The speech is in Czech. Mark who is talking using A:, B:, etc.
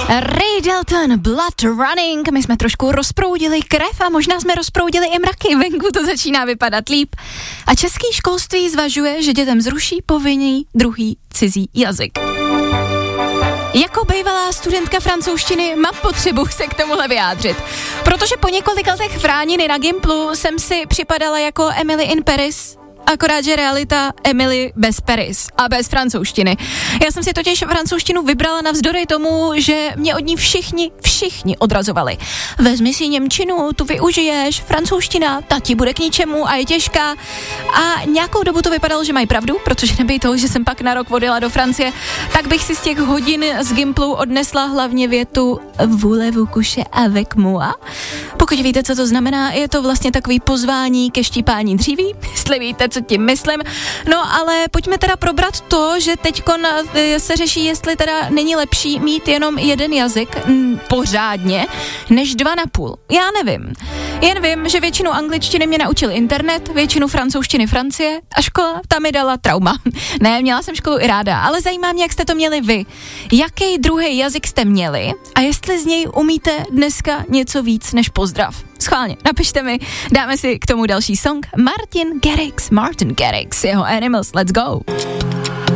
A: Ray Dalton, Blood Running, my jsme trošku rozproudili krev a možná jsme rozproudili i mraky, venku to začíná vypadat líp. A český školství zvažuje, že dětem zruší povinný druhý cizí jazyk. Jako bývalá studentka francouzštiny mám potřebu se k tomuhle vyjádřit, protože po několika letech vrániny na Gimplu jsem si připadala jako Emily in Paris, akorát, že realita Emily bez Paris a bez francouzštiny. Já jsem si totiž francouzštinu vybrala navzdory tomu, že mě od ní všichni odrazovali. Vezmi si němčinu, tu využiješ, francouzština, ta ti bude k ničemu a je těžká. A nějakou dobu to vypadalo, že mají pravdu, protože nebej toho, že jsem pak na rok odjela do Francie, tak bych si z těch hodin z Gimplu odnesla hlavně větu voulez-vous coucher avec moi? Pokud víte, co to znamená, je to vlastně takový pozvání ke štípání dříví, jestli víte, co tím myslím. No ale pojďme teda probrat to, že teďkon se řeší, jestli teda není lepší mít jenom jeden jazyk pořádně, než 2,5. Já nevím. Jen vím, že většinu angličtiny mě naučil internet, většinu francouzštiny Francie a škola ta mi dala trauma. Ne, měla jsem školu i ráda, ale zajímá mě, jak jste to měli vy. Jaký druhý jazyk jste měli a jestli z něj umíte dneska něco víc než pozdrav. Schválně, napište mi, dáme si k tomu další song. Martin Garrix, jeho Animals, let's go.